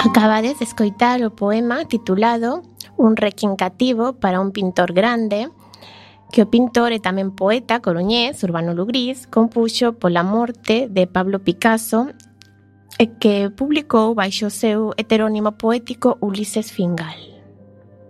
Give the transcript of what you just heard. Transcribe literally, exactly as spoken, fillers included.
Acabades de escoitar o poema titulado Un requiem cativo para un pintor grande, que o pintor e tamén poeta coruñés Urbano Lugrís compuxo pola morte de Pablo Picasso e que publicou baixo o seu heterónimo poético Ulises Fingal.